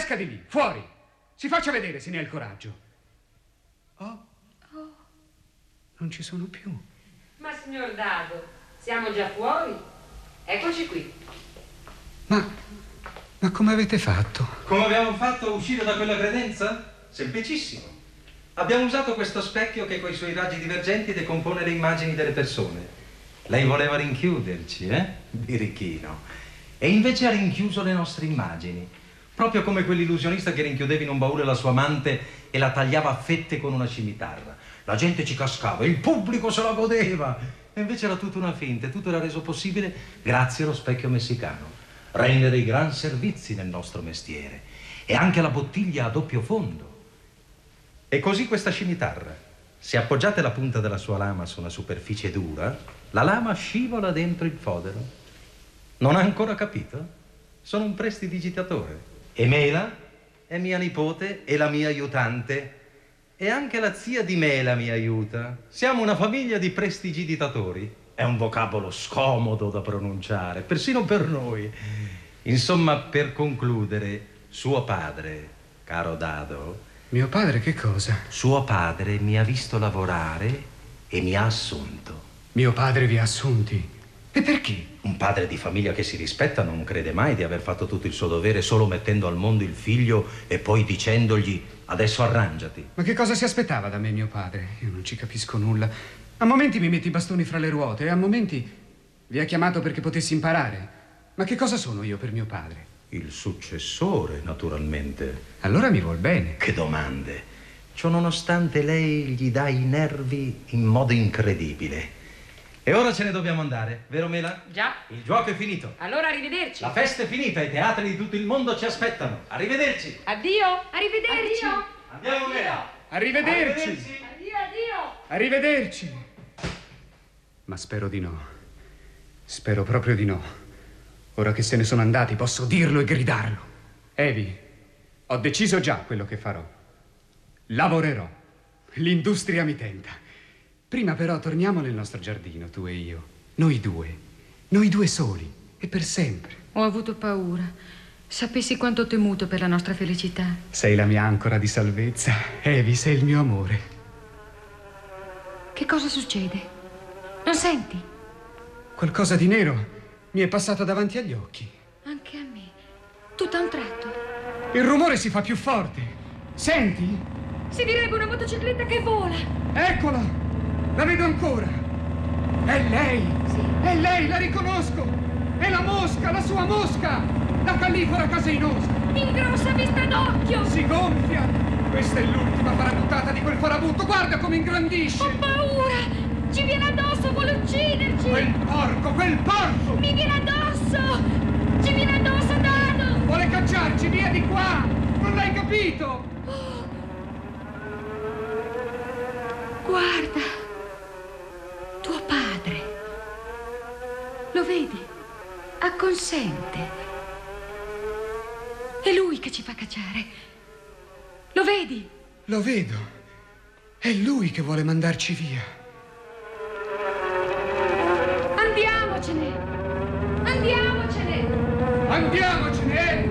Esca di lì, fuori. Si faccia vedere se ne ha il coraggio. Oh. Non ci sono più. Ma signor Dado, siamo già fuori? Eccoci qui. Ma come avete fatto? Come abbiamo fatto a uscire da quella credenza? Semplicissimo. Abbiamo usato questo specchio che coi suoi raggi divergenti decompone le immagini delle persone. Lei voleva rinchiuderci, birichino. E invece ha rinchiuso le nostre immagini. Proprio come quell'illusionista che rinchiudeva in un baule la sua amante e la tagliava a fette con una scimitarra. La gente ci cascava, il pubblico se la godeva. E invece era tutta una finta e tutto era reso possibile grazie allo specchio messicano. Rende dei gran servizi nel nostro mestiere. E anche la bottiglia a doppio fondo. E così questa scimitarra. Se appoggiate la punta della sua lama su una superficie dura, la lama scivola dentro il fodero. Non ha ancora capito? Sono un prestidigitatore. E Mela è mia nipote e la mia aiutante. E anche la zia di Mela mi aiuta. Siamo una famiglia di prestidigitatori. È un vocabolo scomodo da pronunciare, persino per noi. Insomma, per concludere, suo padre, caro Dado... Mio padre che cosa? Suo padre mi ha visto lavorare e mi ha assunto. Mio padre vi ha assunti? E perché? Un padre di famiglia che si rispetta non crede mai di aver fatto tutto il suo dovere solo mettendo al mondo il figlio e poi dicendogli adesso arrangiati. Ma che cosa si aspettava da me mio padre? Io non ci capisco nulla. A momenti mi metti i bastoni fra le ruote e a momenti vi ha chiamato perché potessi imparare. Ma che cosa sono io per mio padre? Il successore, naturalmente. Allora mi vuol bene. Che domande. Ciò nonostante lei gli dà i nervi in modo incredibile. E ora ce ne dobbiamo andare, vero Mela? Già. Il gioco è finito. Allora arrivederci. La festa è finita, i teatri di tutto il mondo ci aspettano. Arrivederci. Addio. Arrivederci. Addio. Andiamo Mela. Arrivederci. Addio. Arrivederci. Ma spero di no. Spero proprio di no. Ora che se ne sono andati posso dirlo e gridarlo. Evi, ho deciso già quello che farò. Lavorerò. L'industria mi tenta. Prima però torniamo nel nostro giardino, tu e io. Noi due soli e per sempre. Ho avuto paura. Sapessi quanto ho temuto per la nostra felicità. Sei la mia ancora di salvezza. Evi, sei il mio amore. Che cosa succede? Non senti? Qualcosa di nero mi è passato davanti agli occhi. Anche a me. Tutto a un tratto. Il rumore si fa più forte. Senti? Si direbbe una motocicletta che vola. Eccola! La vedo ancora. È lei! Sì. È lei, la riconosco! È la mosca, la sua mosca! La califora caseinosa! Ingrossa vista d'occhio! Si gonfia! Questa è l'ultima parabuttata di quel farabutto! Guarda come ingrandisce! Ho paura! Ci viene addosso, vuole ucciderci! Quel porco! Mi viene addosso! Ci viene addosso, Dado! Vuole cacciarci, via di qua! Non l'hai capito? Oh. Guarda! Tuo padre! Lo vedi? Acconsente! È lui che ci fa cacciare! Lo vedi? Lo vedo! È lui che vuole mandarci via! Andiamocene! Andiamocene! Andiamocene!